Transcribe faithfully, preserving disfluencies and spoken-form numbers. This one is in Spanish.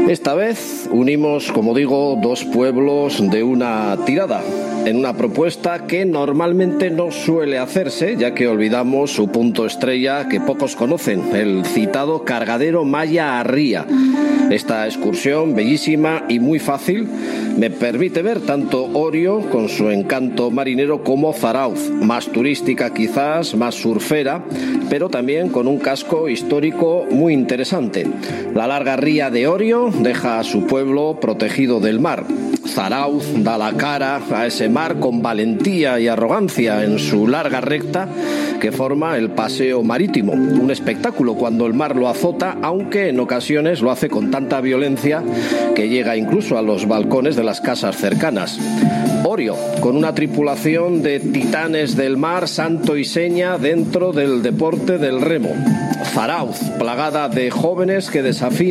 Esta vez unimos, como digo, dos pueblos de una tirada, en una propuesta que normalmente no suele hacerse, ya que olvidamos su punto estrella que pocos conocen, el citado Cargadero Maya Arría. Esta excursión, bellísima y muy fácil, me permite ver tanto Orio, con su encanto marinero, como Zarautz, más turística quizás, más surfera, pero también con un casco histórico muy interesante. La larga ría de Orio deja a su pueblo protegido del mar. Zarautz da la cara a ese mar con valentía y arrogancia en su larga recta que forma el paseo marítimo. Un espectáculo cuando el mar lo azota, aunque en ocasiones lo hace con tanta violencia que llega incluso a los balcones de las casas cercanas. Orio, con una tripulación de titanes del mar, santo y seña dentro del deporte del remo. Zarautz, plagada de jóvenes que desafían